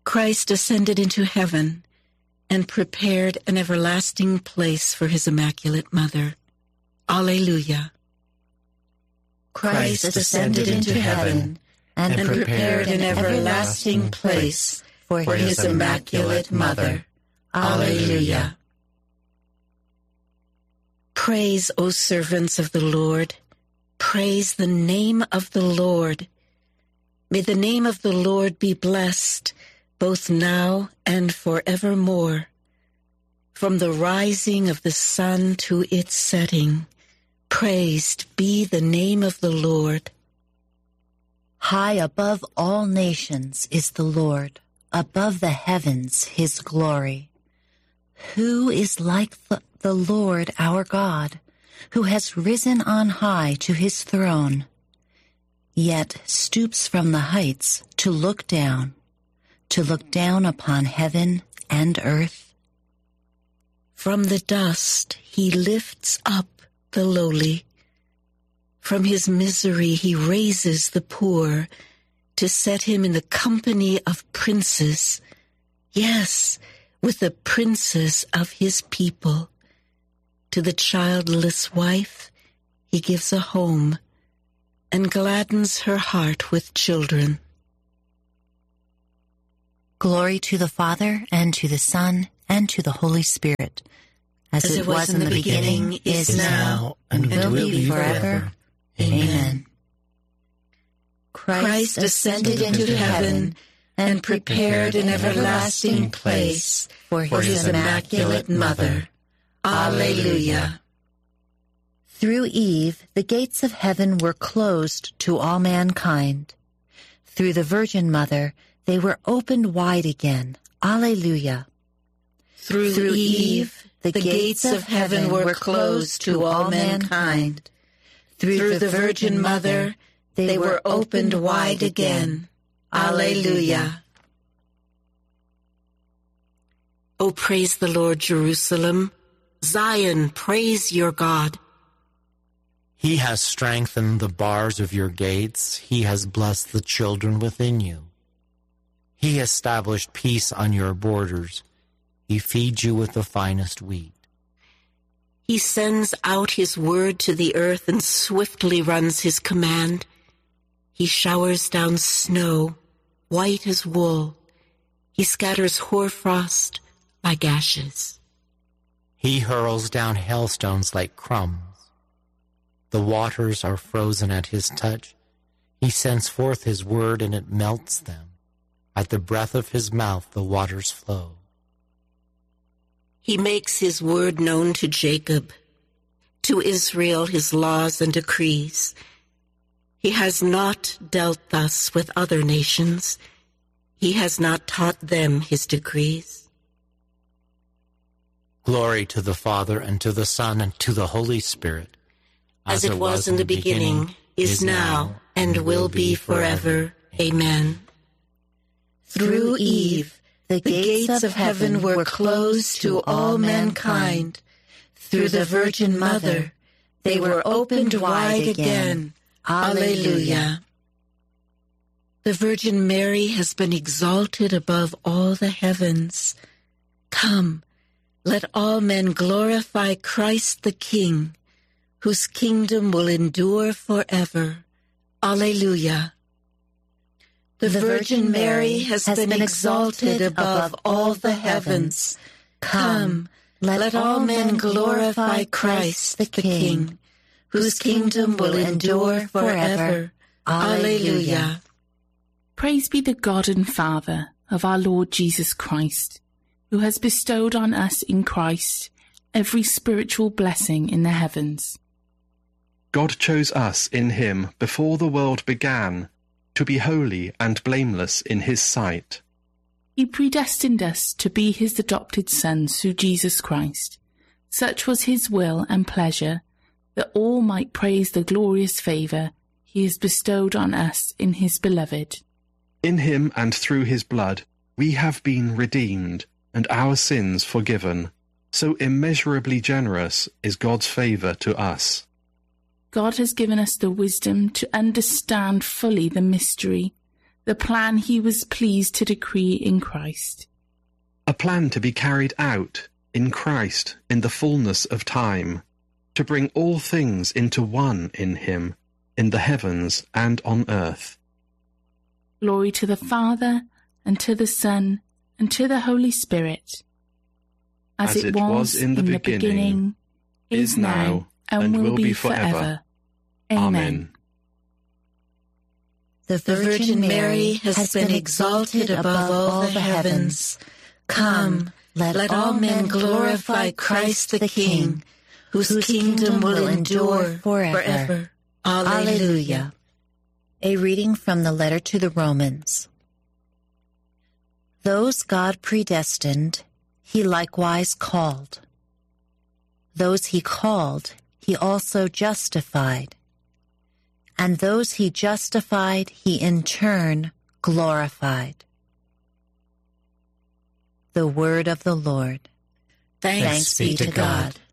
Christ ascended into heaven and prepared an everlasting place for his Immaculate Mother. Alleluia. Christ ascended into heaven and prepared an everlasting place for his Immaculate Mother. Alleluia. Praise, O servants of the Lord. Praise the name of the Lord. May the name of the Lord be blessed, both now and forevermore. From the rising of the sun to its setting, praised be the name of the Lord. High above all nations is the Lord, above the heavens his glory. Who is like the Lord our God, who has risen on high to his throne, yet stoops from the heights to look down upon heaven and earth? From the dust he lifts up the lowly. From his misery he raises the poor, to set him in the company of princes, yes, with the princes of his people. To the childless wife he gives a home, and gladdens her heart with children. Glory to the Father, and to the Son, and to the Holy Spirit, as it was in the beginning, is now, and will be forever. Amen. Christ ascended into heaven and prepared an everlasting place for his Immaculate Mother. Alleluia. Through Eve, the gates of heaven were closed to all mankind. Through the Virgin Mother, they were opened wide again. Alleluia. Through Eve, the gates of heaven were closed to all mankind. Through the Virgin Mother, they were opened wide again. Alleluia. O praise the Lord, Jerusalem. Zion, praise your God. He has strengthened the bars of your gates. He has blessed the children within you. He established peace on your borders. He feeds you with the finest wheat. He sends out his word to the earth and swiftly runs his command. He showers down snow, white as wool. He scatters hoarfrost like ashes. He hurls down hailstones like crumbs. The waters are frozen at his touch. He sends forth his word and it melts them. At the breath of his mouth the waters flow. He makes his word known to Jacob, to Israel his laws and decrees. He has not dealt thus with other nations. He has not taught them his decrees. Glory to the Father, and to the Son, and to the Holy Spirit, as it was in the beginning, is now, and will be forever. Amen. Through Eve, the gates of heaven were closed to all mankind. Through the Virgin Mother, they were opened wide again. Alleluia. The Virgin Mary has been exalted above all the heavens. Come, let all men glorify Christ the King, whose kingdom will endure forever. Alleluia. The Virgin Mary has been exalted above all the heavens. Come, let all men glorify Christ the King, whose kingdom will endure forever. Alleluia. Praise be the God and Father of our Lord Jesus Christ, who has bestowed on us in Christ every spiritual blessing in the heavens. God chose us in him before the world began, to be holy and blameless in his sight. He predestined us to be his adopted sons through Jesus Christ. Such was his will and pleasure, that all might praise the glorious favour he has bestowed on us in his beloved. In him and through his blood we have been redeemed, and our sins forgiven. So immeasurably generous is God's favour to us. God has given us the wisdom to understand fully the mystery, the plan he was pleased to decree in Christ. A plan to be carried out in Christ in the fullness of time, to bring all things into one in him, in the heavens and on earth. Glory to the Father, and to the Son, and to the Holy Spirit, as it was in the beginning, is now, and will be forever. Amen. The Virgin Mary has been exalted above all the heavens. Come, let all men glorify Christ the King, whose kingdom will endure forever. Alleluia. A reading from the letter to the Romans. Those God predestined, he likewise called. Those he called, he also justified. And those he justified, he in turn glorified. The word of the Lord. Thanks be to God.